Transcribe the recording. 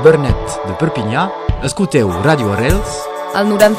Bernet de Perpinyà, escolteu Radio Arrels el 90